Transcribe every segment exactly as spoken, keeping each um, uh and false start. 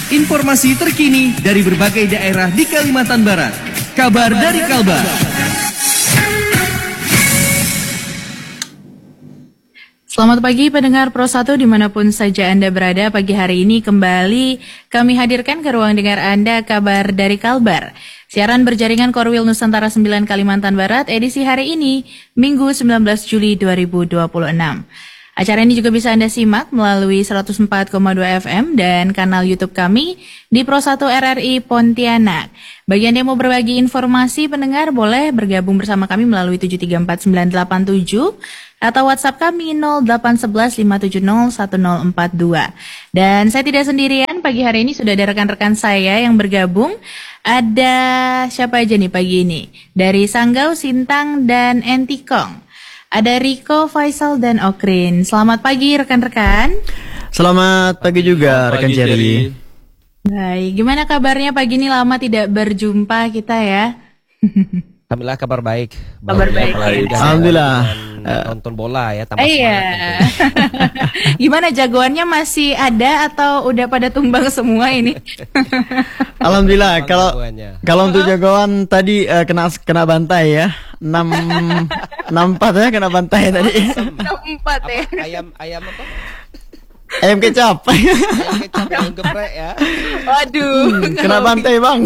Informasi terkini dari berbagai daerah di Kalimantan Barat. Kabar dari Kalbar. Selamat pagi pendengar Pro satu dimanapun saja Anda berada. Pagi hari ini kembali kami hadirkan ke ruang dengar Anda Kabar dari Kalbar. Siaran berjaringan Korwil Nusantara sembilan Kalimantan Barat edisi hari ini, Minggu sembilan belas Juli dua ribu dua puluh enam. Acara ini juga bisa Anda simak melalui seratus empat koma dua F M dan kanal YouTube kami di Pro satu R R I Pontianak. Bagi Anda yang mau berbagi informasi pendengar, boleh bergabung bersama kami melalui tujuh tiga empat sembilan delapan tujuh atau WhatsApp kami nol delapan satu satu lima tujuh nol satu nol empat dua. Dan saya tidak sendirian, pagi hari ini sudah ada rekan-rekan saya yang bergabung. Ada siapa aja nih pagi ini? Dari Sanggau, Sintang, dan Entikong. Ada Riko, Faisal, dan Okrin. Selamat pagi rekan-rekan. Selamat pagi juga rekan Jerry. Baik, gimana kabarnya pagi ini? Lama tidak berjumpa kita ya. Alhamdulillah kabar baik. Kabar baik. baik. Alhamdulillah. Nonton bola ya, tambah iya. Gimana jagoannya masih ada atau udah pada tumbang semua ini? Alhamdulillah. Kalau kalau untuk jagoan tadi uh, kena kena bantai ya. enam empat ya kena bantai tadi. enam empat ya. Ayam ayam apa? Ayam kecap. Ayam kecap yang geprek ya. Waduh, hmm, kena bantai bang.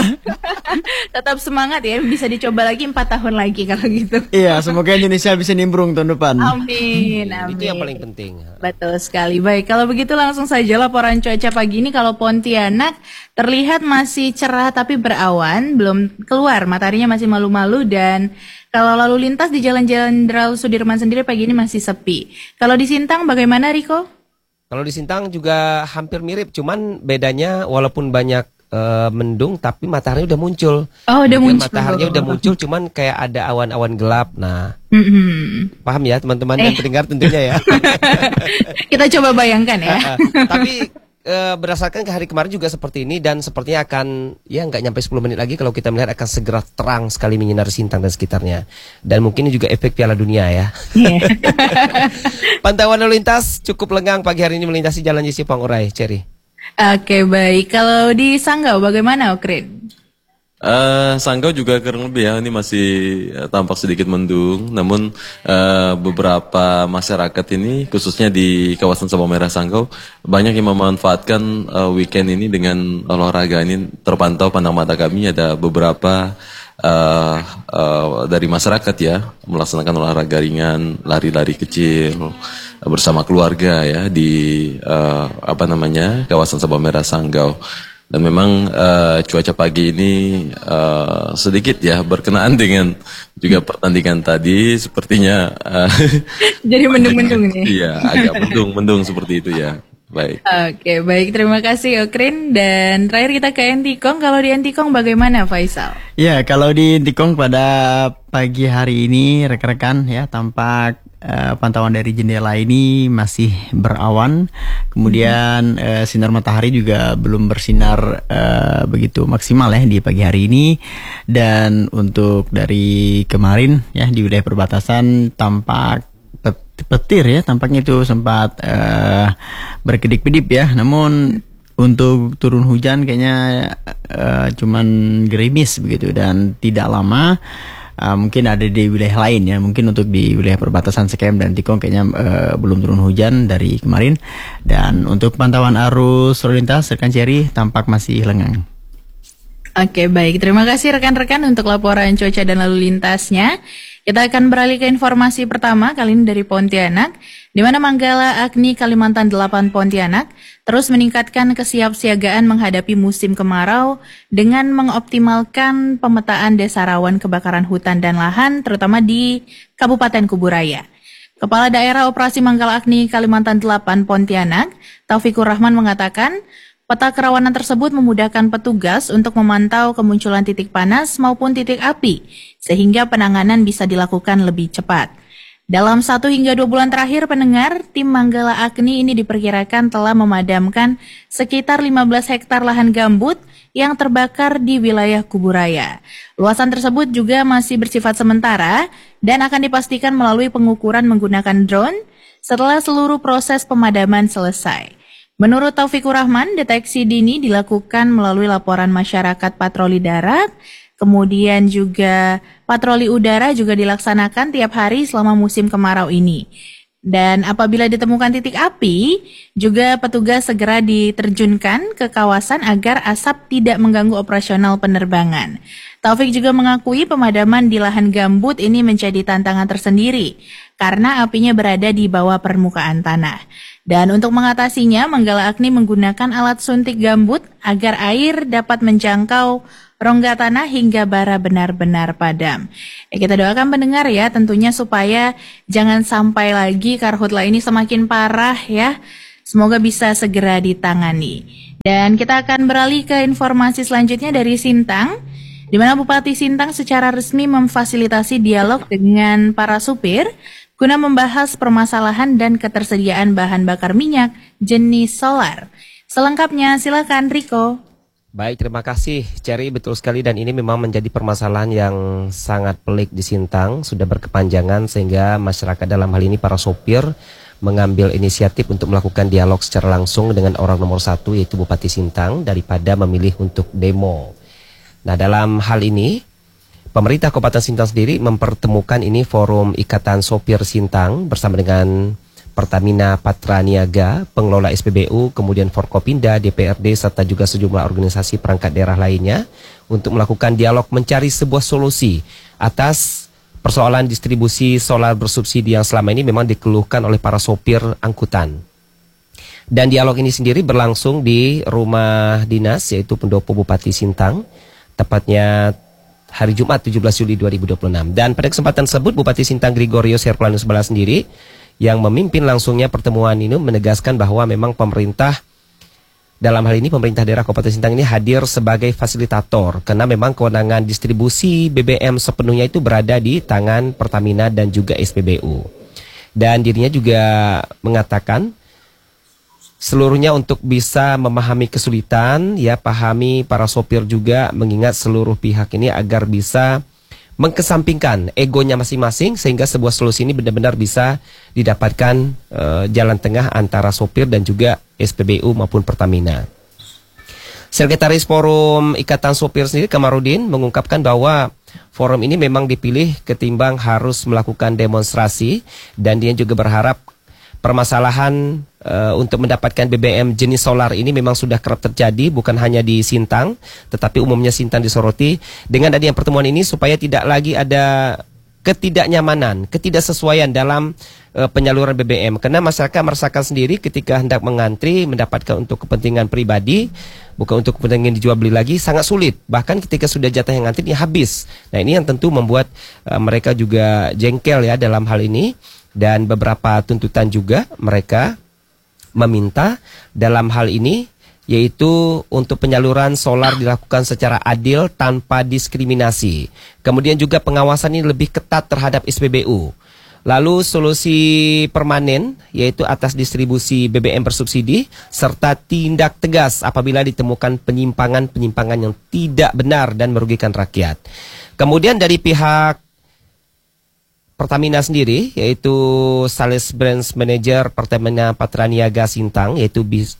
Tetap semangat ya, bisa dicoba lagi empat tahun lagi kalau gitu. Iya, semoga Indonesia bisa nimbrung tahun depan. Amin, amin. Itu yang paling penting. Betul sekali. Baik, kalau begitu langsung saja laporan cuaca pagi ini. Kalau Pontianak terlihat masih cerah tapi berawan, belum keluar, mataharinya masih malu-malu, dan kalau lalu lintas di jalan-jalan Jenderal Sudirman sendiri pagi ini masih sepi. Kalau di Sintang bagaimana, Riko? Kalau di Sintang juga hampir mirip, cuman bedanya walaupun banyak uh, mendung, tapi matahari udah muncul. Oh, udah Mungkin muncul. Mataharinya udah muncul, cuman kayak ada awan-awan gelap. Nah, mm-hmm. paham ya teman-teman eh. yang pendengar tentunya ya. Kita coba bayangkan ya. Tapi uh, berdasarkan ke hari kemarin juga seperti ini, dan sepertinya akan, ya nggak nyampe sepuluh menit lagi kalau kita melihat akan segera terang sekali menyinari Sintang dan sekitarnya. Dan mungkin ini juga efek Piala Dunia ya. Yeah. Pantauan lalu lintas cukup lengang pagi hari ini melintasi Jalan Yusipang Urai, Cherry. Oke, baik. Kalau di Sanggau bagaimana, Okrin? Uh, Sanggau juga kurang lebih ya, ini masih uh, tampak sedikit mendung. Namun uh, beberapa masyarakat ini, khususnya di kawasan Sabang Merah Sanggau, banyak yang memanfaatkan uh, weekend ini dengan olahraga. Ini terpantau pandang mata kami ada beberapa uh, uh, dari masyarakat ya melaksanakan olahraga ringan, lari-lari kecil uh, bersama keluarga ya di uh, apa namanya kawasan Sabang Merah Sanggau. Dan memang uh, cuaca pagi ini uh, sedikit ya berkenaan dengan juga pertandingan tadi, sepertinya uh, jadi mendung-mendung nih. Iya, agak mendung-mendung seperti itu ya. Baik. Oke, baik, terima kasih Okrin. Dan terakhir kita ke Entikong. Kalau di Entikong bagaimana, Faisal? Ya, kalau di Entikong pada pagi hari ini rekan-rekan ya tampak Uh, pantauan dari jendela ini masih berawan, kemudian uh, sinar matahari juga belum bersinar uh, begitu maksimal ya di pagi hari ini. Dan untuk dari kemarin ya di wilayah perbatasan tampak pet- petir ya, tampaknya itu sempat uh, berkedip-kedip ya. Namun untuk turun hujan kayaknya uh, cuman gerimis begitu dan tidak lama. Uh, mungkin ada di wilayah lain ya, mungkin untuk di wilayah perbatasan Sekem dan Tikong kayaknya uh, belum turun hujan dari kemarin. Dan untuk pantauan arus lalu lintas rekan Cherry tampak masih lengang. Oke, baik, terima kasih rekan-rekan untuk laporan cuaca dan lalu lintasnya. Kita akan beralih ke informasi pertama kali ini dari Pontianak, di mana Manggala Agni Kalimantan delapan Pontianak terus meningkatkan kesiapsiagaan menghadapi musim kemarau dengan mengoptimalkan pemetaan desa rawan kebakaran hutan dan lahan, terutama di Kabupaten Kuburaya. Kepala Daerah Operasi Manggala Agni Kalimantan delapan Pontianak, Taufikur Rahman mengatakan, peta kerawanan tersebut memudahkan petugas untuk memantau kemunculan titik panas maupun titik api, sehingga penanganan bisa dilakukan lebih cepat. Dalam satu hingga dua bulan terakhir pendengar, tim Manggala Agni ini diperkirakan telah memadamkan sekitar lima belas hektar lahan gambut yang terbakar di wilayah Kuburaya. Luasan tersebut juga masih bersifat sementara dan akan dipastikan melalui pengukuran menggunakan drone setelah seluruh proses pemadaman selesai. Menurut Taufikur Rahman, deteksi dini dilakukan melalui laporan masyarakat patroli darat, kemudian juga patroli udara juga dilaksanakan tiap hari selama musim kemarau ini. Dan apabila ditemukan titik api, juga petugas segera diterjunkan ke kawasan agar asap tidak mengganggu operasional penerbangan. Taufik juga mengakui pemadaman di lahan gambut ini menjadi tantangan tersendiri karena apinya berada di bawah permukaan tanah. Dan untuk mengatasinya, Manggala Agni menggunakan alat suntik gambut agar air dapat menjangkau rongga tanah hingga bara benar-benar padam. Ya, kita doakan pendengar ya tentunya supaya jangan sampai lagi karhutla ini semakin parah ya. Semoga bisa segera ditangani. Dan kita akan beralih ke informasi selanjutnya dari Sintang, di mana Bupati Sintang secara resmi memfasilitasi dialog dengan para supir guna membahas permasalahan dan ketersediaan bahan bakar minyak jenis solar. Selengkapnya silakan Riko. Baik, terima kasih Cherry, betul sekali, dan ini memang menjadi permasalahan yang sangat pelik di Sintang, sudah berkepanjangan sehingga masyarakat dalam hal ini para sopir mengambil inisiatif untuk melakukan dialog secara langsung dengan orang nomor satu yaitu Bupati Sintang daripada memilih untuk demo. Nah, dalam hal ini pemerintah Kabupaten Sintang sendiri mempertemukan ini forum Ikatan Sopir Sintang bersama dengan Pertamina Patra Niaga, pengelola S P B U, kemudian Forkopinda, D P R D, serta juga sejumlah organisasi perangkat daerah lainnya untuk melakukan dialog mencari sebuah solusi atas persoalan distribusi solar bersubsidi yang selama ini memang dikeluhkan oleh para sopir angkutan. Dan dialog ini sendiri berlangsung di rumah dinas yaitu Pendopo Bupati Sintang, tepatnya hari Jumat tujuh belas Juli dua ribu dua puluh enam. Dan pada kesempatan tersebut Bupati Sintang Gregorius Herculanus Bala sendiri yang memimpin langsungnya pertemuan ini menegaskan bahwa memang pemerintah, dalam hal ini pemerintah daerah Kabupaten Sintang ini hadir sebagai fasilitator karena memang kewenangan distribusi B B M sepenuhnya itu berada di tangan Pertamina dan juga S P B U. Dan dirinya juga mengatakan seluruhnya untuk bisa memahami kesulitan, ya pahami para sopir juga, mengingat seluruh pihak ini agar bisa mengkesampingkan egonya masing-masing sehingga sebuah solusi ini benar-benar bisa didapatkan uh, jalan tengah antara sopir dan juga S P B U maupun Pertamina. Sekretaris Forum Ikatan Sopir sendiri Kamarudin mengungkapkan bahwa forum ini memang dipilih ketimbang harus melakukan demonstrasi, dan dia juga berharap permasalahan uh, untuk mendapatkan B B M jenis solar ini memang sudah kerap terjadi, bukan hanya di Sintang, tetapi umumnya Sintang disoroti. Dengan adanya pertemuan ini supaya tidak lagi ada ketidaknyamanan, ketidaksesuaian dalam uh, penyaluran B B M. Karena masyarakat merasakan sendiri ketika hendak mengantri mendapatkan untuk kepentingan pribadi, bukan untuk kepentingan dijual beli lagi, sangat sulit. Bahkan ketika sudah jatah yang ngantri, ya habis. Nah, ini yang tentu membuat uh, mereka juga jengkel ya dalam hal ini. Dan beberapa tuntutan juga mereka meminta dalam hal ini, yaitu untuk penyaluran solar dilakukan secara adil tanpa diskriminasi. Kemudian juga pengawasan ini lebih ketat terhadap S P B U. Lalu solusi permanen yaitu atas distribusi B B M bersubsidi, serta tindak tegas apabila ditemukan penyimpangan-penyimpangan yang tidak benar dan merugikan rakyat. Kemudian dari pihak Pertamina sendiri, yaitu Sales Branch Manager Pertamina Patra Niaga Sintang, yaitu Bis,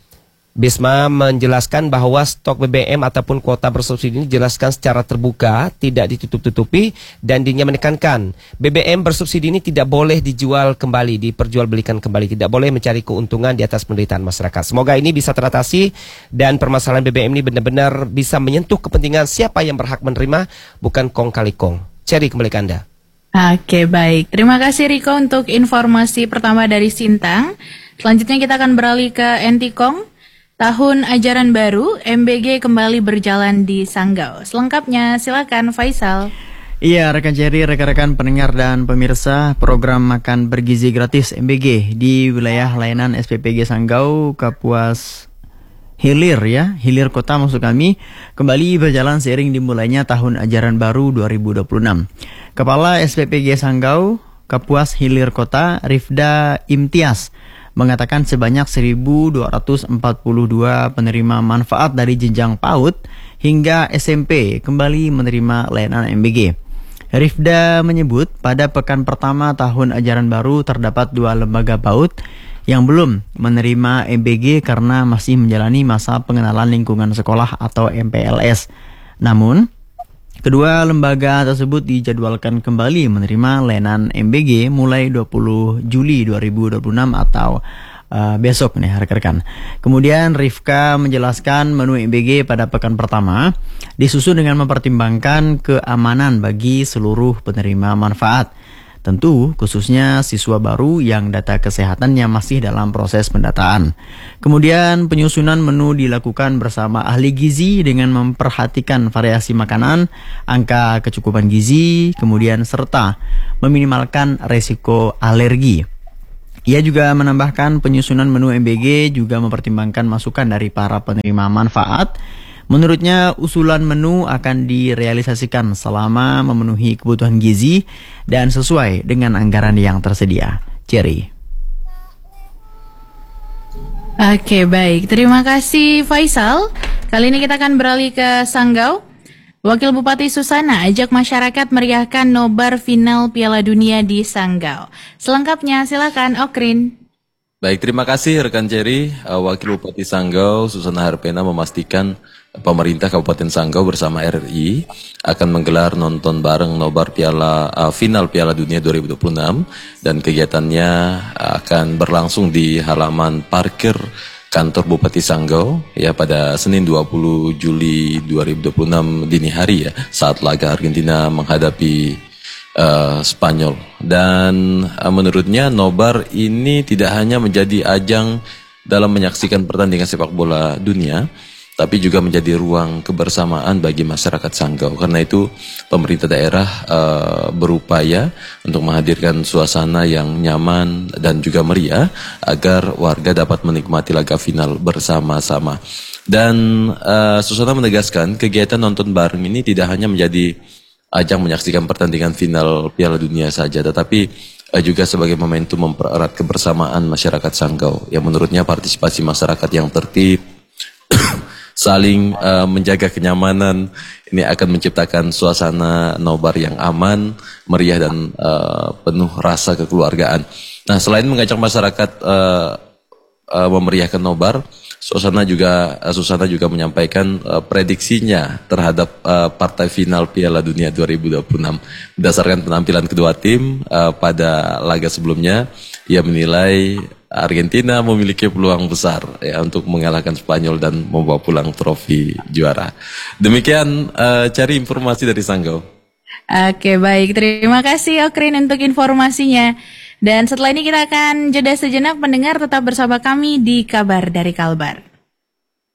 Bisma menjelaskan bahwa stok B B M ataupun kuota bersubsidi ini dijelaskan secara terbuka, tidak ditutup-tutupi, dan dia menekankan B B M bersubsidi ini tidak boleh dijual kembali, diperjualbelikan kembali, tidak boleh mencari keuntungan di atas penderitaan masyarakat. Semoga ini bisa teratasi dan permasalahan B B M ini benar-benar bisa menyentuh kepentingan siapa yang berhak menerima, bukan kong kali kong. Cherry, kembali ke Anda. Oke, baik. Terima kasih Riko untuk informasi pertama dari Sintang. Selanjutnya kita akan beralih ke Entikong. Tahun ajaran baru, M B G kembali berjalan di Sanggau. Selengkapnya silakan Faisal. Iya, rekan Jerry, rekan-rekan pendengar dan pemirsa, program makan bergizi gratis M B G di wilayah layanan S P P G Sanggau, Kapuas Hilir ya, Hilir Kota maksud kami, kembali berjalan seiring dimulainya tahun ajaran baru dua ribu dua puluh enam. Kepala S P P G Sanggau, Kapuas Hilir Kota, Rifda Imtiaz, mengatakan sebanyak seribu dua ratus empat puluh dua penerima manfaat dari jenjang PAUD hingga S M P kembali menerima layanan M B G. Rifda menyebut pada pekan pertama tahun ajaran baru terdapat dua lembaga PAUD yang belum menerima M B G karena masih menjalani masa pengenalan lingkungan sekolah atau M P L S. Namun, kedua lembaga tersebut dijadwalkan kembali menerima layanan M B G mulai dua puluh Juli dua ribu dua puluh enam atau uh, besok nih rekan-rekan. Kemudian Rifka menjelaskan menu M B G pada pekan pertama disusun dengan mempertimbangkan keamanan bagi seluruh penerima manfaat. Tentu khususnya siswa baru yang data kesehatannya masih dalam proses pendataan. Kemudian penyusunan menu dilakukan bersama ahli gizi dengan memperhatikan variasi makanan, angka kecukupan gizi, kemudian serta meminimalkan resiko alergi. Ia juga menambahkan penyusunan menu M B G juga mempertimbangkan masukan dari para penerima manfaat. Menurutnya, usulan menu akan direalisasikan selama memenuhi kebutuhan gizi dan sesuai dengan anggaran yang tersedia. Cherry. Oke, baik. Terima kasih Faisal. Kali ini kita akan beralih ke Sanggau. Wakil Bupati Susana ajak masyarakat meriahkan nobar final Piala Dunia di Sanggau. Selengkapnya silakan Okrin. Baik, terima kasih rekan Cherry. Wakil Bupati Sanggau Susana Harpena memastikan pemerintah Kabupaten Sanggau bersama R R I akan menggelar nonton bareng nobar Piala uh, final Piala Dunia dua ribu dua puluh enam dan kegiatannya akan berlangsung di halaman parkir kantor Bupati Sanggau ya pada Senin dua puluh Juli dua ribu dua puluh enam dini hari ya saat laga Argentina menghadapi uh, Spanyol. Dan uh, menurutnya nobar ini tidak hanya menjadi ajang dalam menyaksikan pertandingan sepak bola dunia, tapi juga menjadi ruang kebersamaan bagi masyarakat Sanggau. Karena itu pemerintah daerah uh, berupaya untuk menghadirkan suasana yang nyaman dan juga meriah agar warga dapat menikmati laga final bersama-sama. Dan uh, Susana menegaskan kegiatan nonton bareng ini tidak hanya menjadi ajang menyaksikan pertandingan final Piala Dunia saja, tetapi uh, juga sebagai momentum mempererat kebersamaan masyarakat Sanggau. Yang menurutnya partisipasi masyarakat yang tertib, saling uh, menjaga kenyamanan ini akan menciptakan suasana nobar yang aman, meriah dan uh, penuh rasa kekeluargaan. Nah, selain mengajak masyarakat uh, uh, memeriahkan nobar, Susana juga uh, Susana juga menyampaikan uh, prediksinya terhadap uh, partai final Piala Dunia dua ribu dua puluh enam. Berdasarkan penampilan kedua tim uh, pada laga sebelumnya, ia menilai Argentina memiliki peluang besar ya untuk mengalahkan Spanyol dan membawa pulang trofi juara. Demikian uh, cari informasi dari Sanggau. Oke, baik. Terima kasih Okrin untuk informasinya. Dan setelah ini kita akan jeda sejenak, pendengar tetap bersama kami di Kabar dari Kalbar.